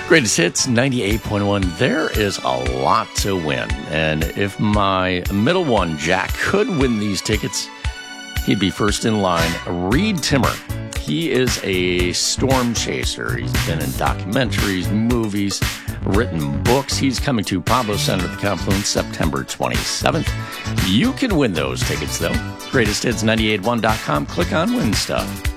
Greatest Hits 98.1. There is a lot to win. And if my middle one, Jack, could win these tickets, he'd be first in line. Reed Timmer. He is a storm chaser. He's been in documentaries, movies, written books. He's coming to Pablo Center at the Confluence September 27th. You can win those tickets, though. GreatestHits981.com. Click on Win Stuff.